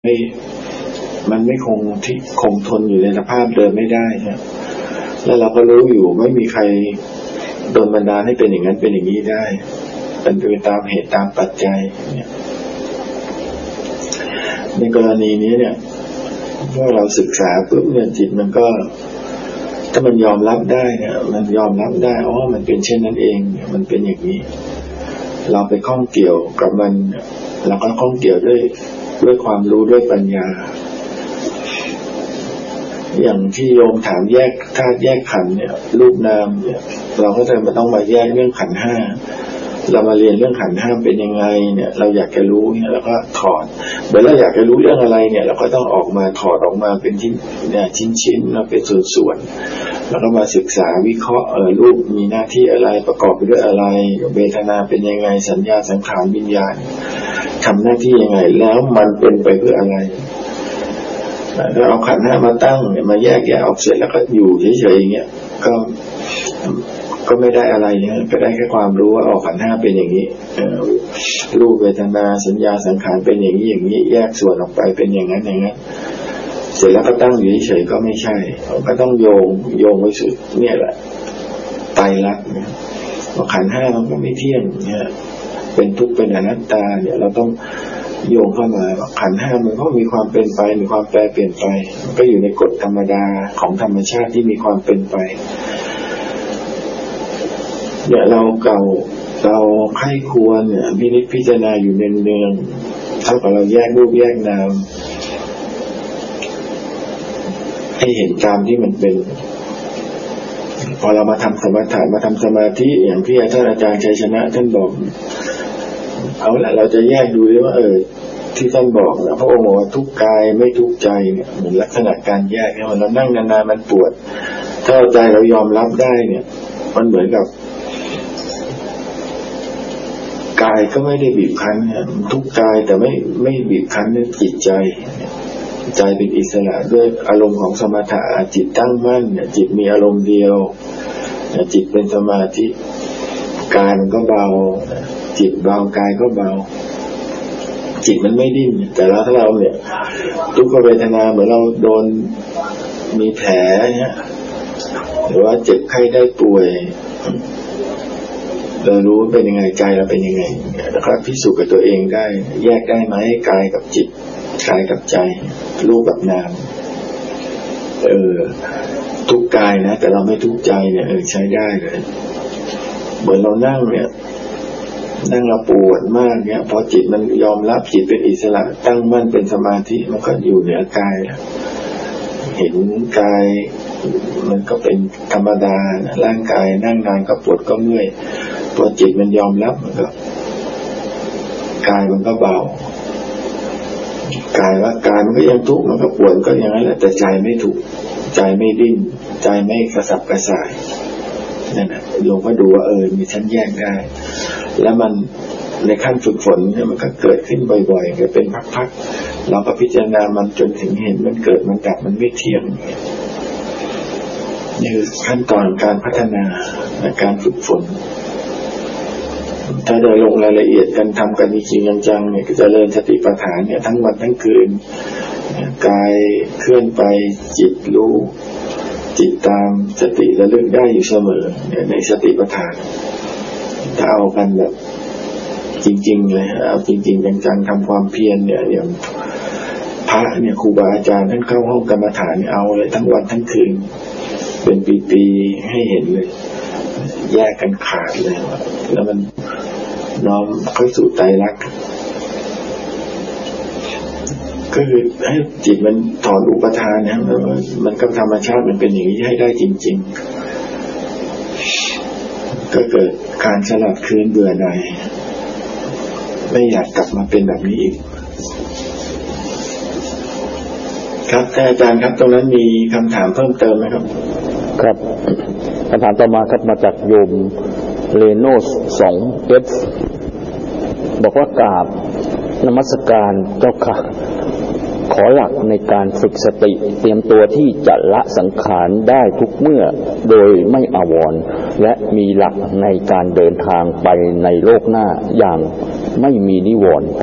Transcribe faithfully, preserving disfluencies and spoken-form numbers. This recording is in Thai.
ไม่มันไม่คงที่คงทนอยู่ในสภาพเดิมไม่ได้นะแล้วเราก็รู้อยู่ไม่มีใครโดนบันดาลให้เป็นอย่างนั้นเป็นอย่างนี้ได้เป็นไปตามเหตุตามปัจจัยเนี่ยในกรณีนี้เนี่ยเมื่อเราศึกษาปุ๊บเนี่ยจิตมันก็ถ้ามันยอมรับได้เนี่ยมันยอมรับได้อ๋อมันเป็นเช่นนั้นเองมันเป็นอย่างนี้เราไปข้องเกี่ยวกับมันเราก็ข้องเกี่ยวด้วยด้วยความรู้ด้วยปัญญาอย่างที่โยมถามแยกธาตุแยกขันธ์เนี่ยรูปนามเนี่ยเราก็จะมาต้องมาแยกเรื่องขันธ์ห้าเรามาเรียนเรื่องขันธ์ห้าเป็นยังไงเนี่ยเราอยากจะรู้เนี่ยเราก็ถอดเมื่อเราอยากจะรู้เรื่องอะไรเนี่ยเราก็ต้องออกมาถอดออกมาเป็นชิ้นเนี่ยชิ้นๆเราเป็นส่วนๆแล้วก็มาศึกษาวิเคราะห์เออรูปมีหน้าที่อะไรประกอบไปด้วยอะไรเวทนาเป็นยังไงสัญญาสังขารวิญญาณทำหน้าที่ยังไงแล้วมันเป็นไปเพื่ออะไรถ้าเอาขันธ์ห้ามาตั้งเนี่ยมาแยกแยะออกเสร็จแล้วก็อยู่เฉยๆอย่างเงี้ยก็ก็ไม่ได้อะไรเนี่ยก็ได้แค่ความรู้ว่าออกขันธ์ห้าเป็นอย่างนี้รูปเวทนาสัญญาสังขารเป็นอย่างนี้อย่างนี้แยกส่วนออกไปเป็นอย่างนั้นอย่างนั้นเสร็จแล้วก็ตั้งอยู่เฉยๆก็ไม่ใช่ก็ต้องโยงโยงไว้สุดเนี่ยแหละไตรลักษณ์เนี่ยขันธ์ห้ามันก็ไม่เที่ยงเนี่ยเป็นทุกข์เป็นอนัตตาเนี่ยเราต้องโยงเข้ามาขันธ์ห้ามันก็มีความเป็นไปมีความแปรเปลี่ยนไปมันก็อยู่ในกฎธรรมดาของธรรมชาติที่มีความเป็นไปเนี่ยเราเก่าเราไข้ควรเนี่ยพินิจพิจารณาอยู่เนืองๆเท่ากับเราแยกรูปแยกนามให้เห็นตามที่มันเป็นพอเรามาทำสมถะมาทำสมาธิอย่างที่ท่านอาจารย์ชัยชนะท่านบอกเอาละเราจะแยกดูด้วยว่าเออที่ท่านบอกนะพระองค์บอกว่าทุกกายไม่ทุกใจเนี่ยเหมือนลักษณะการแยกเนี่ยเรานั่งนานๆมันปวดถ้าใจเรายอมรับได้เนี่ยมันเหมือนกับกายก็ไม่ได้บีบคั้นเนี่ยทุกกายแต่ไม่ไม่บีบคั้นเนี่ยจิตใจใจเป็นอิสระด้วยอารมณ์ของสมถะจิตตั้งมั่นเนี่ยจิตมีอารมณ์เดียวจิตเป็นสมาธิกายมันก็เบาจิตเบากายก็เบาจิตมันไม่ดิ้นแต่เราถ้าเราเนี่ยทุกขเวทนาเหมือนเราโดนมีแผลเนี่ยหรือว่าเจ็บไข้ได้ป่วยเรารู้เป็นยังไงใจเราเป็นยังไงแล้วก็พิสูจน์กับตัวเองได้แยกได้ไหมกายกับจิตกายกับใจรูปกับนามเออทุกกายนะแต่เราไม่ทุกใจเนี่ยเออใช้ได้เลยเหมือนเรานั่งเนี่ยนั่งเราปวดมากเนี่ยพอจิตมันยอมรับจิตเป็นอิสระตั้งมั่นเป็นสมาธิมันก็อยู่เหนือกายแล้วเห็นกายมันก็เป็นธรรมดานะร่างกายนั่งนานก็ปวดก็เมื่อยพอจิตมันยอมรับมันก็กายมันก็เบากายว่ากายมันก็ยังทุกข์มันก็ปวดก็อย่างนั้นแหละแต่ใจไม่ทุกข์ใจไม่ดิ้นใจไม่กระสับกระส่ายนั่นแหละโยมก็ดูว่าเออมีชั้นแยกได้แล้วมันในขั้นฝึกฝนเนี่ยมันก็เกิดขึ้นบ่อยๆเกิดเป็นพักๆเราก็พิจารณามันจนถึงเห็นมันเกิดมันดับมันไม่เที่ยงนี่คือขั้นตอนการพัฒนาในการฝึกฝนถ้าได้ลงรายละเอียดกันทำกันจริงๆจังๆเนี่ยก็จะเริ่มสติปัฏฐานเนี่ยทั้งวันทั้งคืนกายเคลื่อนไปจิตรู้จิตตามสติระลึกได้อยู่เสมอเนี่ยในสติปัฏฐานถ้าเอากันแบบจริงๆเลยเอาจริงๆจังๆทำความเพียรเนี่ยอย่างพระเนี่ยครูบาอาจารย์ท่านเข้าห้องกรรมฐานเอาเลยทั้งวันทั้งคืนเป็นปีๆให้เห็นเลยแยกกันขาดเลยแล้วมันน้อมเข้าสู่ไตรลักษณ์ก็คือให้จิตมันถอนอุปทานนะมันก็ธรรมชาติมันเป็นอย่างนี้ให้ได้จริงๆก็เกิดการสลัดคืนเบื่อหน่ายไม่อยากกลับมาเป็นแบบนี้อีกครับอาจารย์ครับตรงนั้นมีคำถามเพิ่มเติมไหมครับครับคำถามต่อมาครับมาจากโยมเลโนส สอง เอฟ บอกว่ากราบนมัสการเจ้าค่ะขอหลักในการฝึกสติเตรียมตัวที่จะละสังขารได้ทุกเมื่อโดยไม่อาวรณ์และมีหลักในการเดินทางไปในโลกหน้าอย่างไม่มีนิวรณ์